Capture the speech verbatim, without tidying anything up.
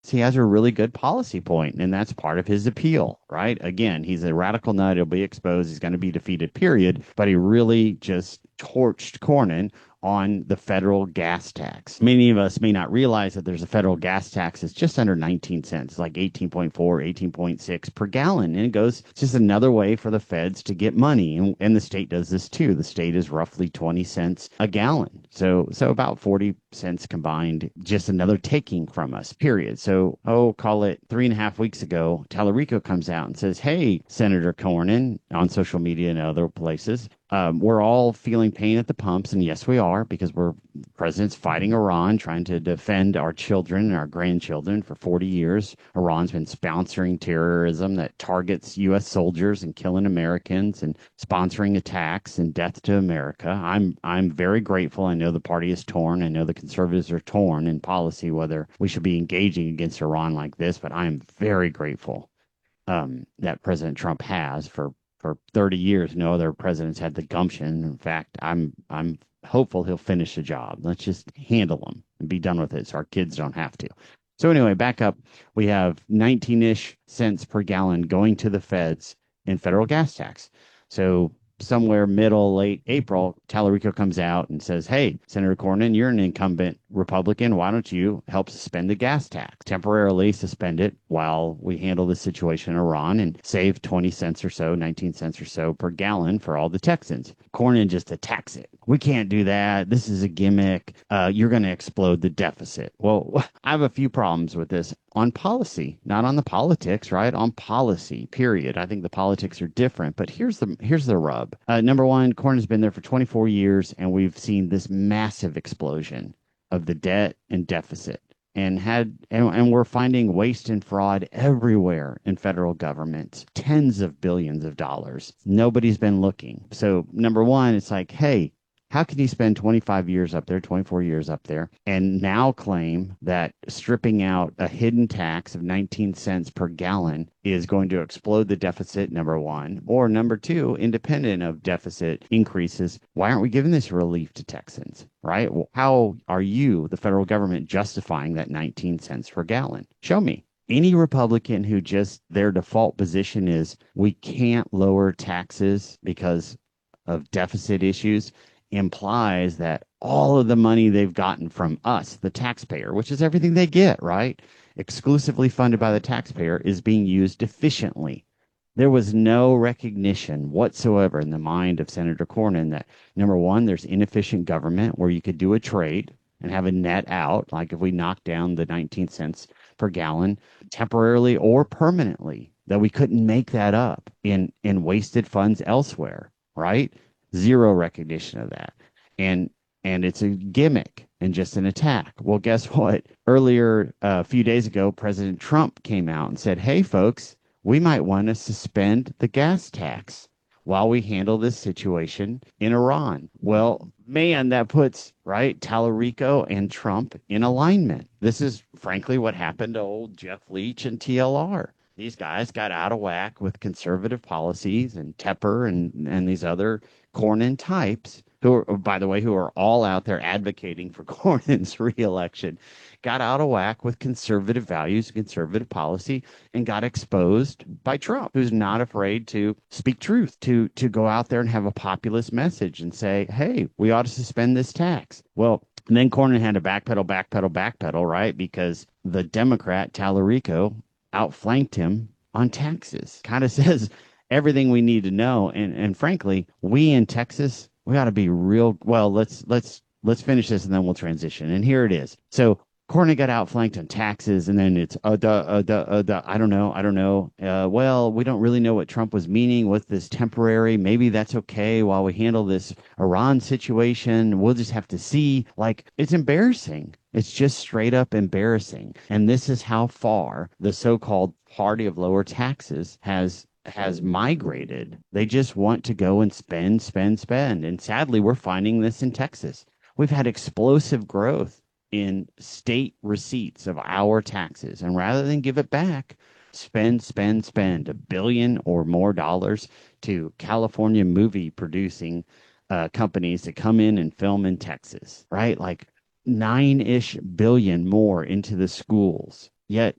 he has a really good policy point, and that's part of his appeal, right? Again, he's a radical nut. He'll be exposed. He's going to be defeated, period. But he really just torched Cornyn on the federal gas tax. Many of us may not realize that there's a federal gas tax that's just under nineteen cents, like eighteen point four, eighteen point six per gallon. And it goes, it's just another way for the feds to get money. And, and the state does this too. The state is roughly twenty cents a gallon. So, so about forty cents combined, just another taking from us, period. So, oh, call it three and a half weeks ago, Tallarico comes out and says, hey, Senator Cornyn, on social media and other places, Um, we're all feeling pain at the pumps, and yes, we are, because we're president's fighting Iran, trying to defend our children and our grandchildren for forty years. Iran's been sponsoring terrorism that targets U S soldiers and killing Americans and sponsoring attacks and death to America. I'm I'm very grateful. I know the party is torn. I know the conservatives are torn in policy whether we should be engaging against Iran like this, but I am very grateful um, that President Trump has for for thirty years. No other presidents had the gumption. In fact, I'm I'm hopeful he'll finish the job. Let's just handle him and be done with it so our kids don't have to. So anyway, back up. We have nineteen-ish cents per gallon going to the feds in federal gas tax. So somewhere middle, late April, Tallarico comes out and says, hey, Senator Cornyn, you're an incumbent Republican. Why don't you help suspend the gas tax? Temporarily suspend it while we handle the situation in Iran and save twenty cents or so, nineteen cents or so per gallon for all the Texans. Cornyn just attacks it. We can't do that. This is a gimmick. Uh, you're going to explode the deficit. Well, I have a few problems with this on policy, not on the politics, right? On policy, period. I think the politics are different, but here's the here's the rub. Uh, number one, Cornyn's been there for twenty-four years, and we've seen this massive explosion of the debt and deficit. And had and, and we're finding waste and fraud everywhere in federal government, tens of billions of dollars. Nobody's been looking. So number one, it's like, hey, how can you spend twenty-five years up there, twenty-four years up there, and now claim that stripping out a hidden tax of nineteen cents per gallon is going to explode the deficit, number one? Or number two, independent of deficit increases, why aren't we giving this relief to Texans, right? Well, how are you, the federal government, justifying that nineteen cents per gallon? Show me. Any Republican who just their default position is we can't lower taxes because of deficit issues implies that all of the money they've gotten from us, the taxpayer, which is everything they get, right? Exclusively funded by the taxpayer, is being used efficiently. There was no recognition whatsoever in the mind of Senator Cornyn that, number one, there's inefficient government where you could do a trade and have a net out, like if we knock down the nineteen cents per gallon temporarily or permanently, that we couldn't make that up in, in wasted funds elsewhere, right? Zero recognition of that. And and it's a gimmick and just an attack. Well, guess what? Earlier, uh, a few days ago, President Trump came out and said, hey, folks, we might want to suspend the gas tax while we handle this situation in Iran. Well, man, that puts, right, Tallarico and Trump in alignment. This is, frankly, what happened to old Jeff Leach and T L R. These guys got out of whack with conservative policies, and Tepper and, and these other Cornyn types, who are, by the way, who are all out there advocating for Cornyn's reelection, got out of whack with conservative values, conservative policy, and got exposed by Trump, who's not afraid to speak truth, to to go out there and have a populist message and say, hey, we ought to suspend this tax. Well, and then Cornyn had to backpedal, backpedal, backpedal, right? Because the Democrat, Tallarico, outflanked him on taxes. Kind of says everything we need to know. And and frankly, we in Texas, we ought to be real. Well, let's let's let's finish this and then we'll transition. And here it is. So Cornyn got outflanked on taxes, and then it's uh, duh, uh, duh, uh, duh, I don't know, I don't know. Uh, well, we don't really know what Trump was meaning with this temporary. Maybe that's okay while we handle this Iran situation. We'll just have to see. Like, it's embarrassing. It's just straight up embarrassing. And this is how far the so-called party of lower taxes has has migrated. They just want to go and spend, spend, spend. And sadly, we're finding this in Texas. We've had explosive growth in state receipts of our taxes. And rather than give it back, spend, spend, spend a billion or more dollars to California movie producing uh, companies to come in and film in Texas, right? Like nine-ish billion more into the schools. Yet